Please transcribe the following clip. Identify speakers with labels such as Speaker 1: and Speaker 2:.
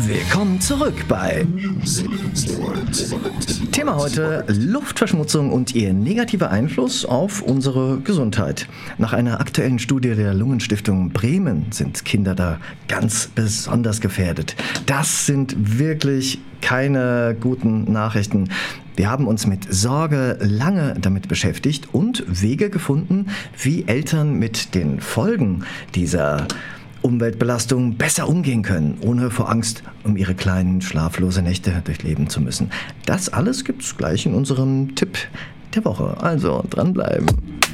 Speaker 1: Willkommen zurück bei Thema heute: Luftverschmutzung und ihr negativer Einfluss auf unsere Gesundheit. Nach einer aktuellen Studie der Lungenstiftung Bremen sind Kinder da ganz besonders gefährdet. Das sind wirklich keine guten Nachrichten. Wir haben uns mit Sorge lange damit beschäftigt und Wege gefunden, wie Eltern mit den Folgen dieser Umweltbelastung besser umgehen können, ohne vor Angst um ihre kleinen schlaflose Nächte durchleben zu müssen. Das alles gibt's gleich in unserem Tipp der Woche. Also dranbleiben.